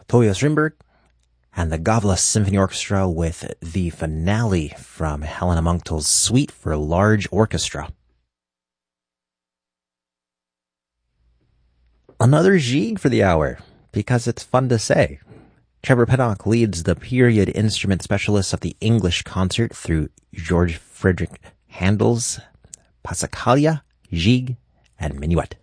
Toyo Strindberg, and the Gavla Symphony Orchestra with the finale from Helena Munktel's Suite for Large Orchestra. Another Gigue for the hour, because it's fun to say. Trevor Pinnock leads the period instrument specialists of the English concert through George Frederick Handel's Passacaglia, Gigue, and Minuet.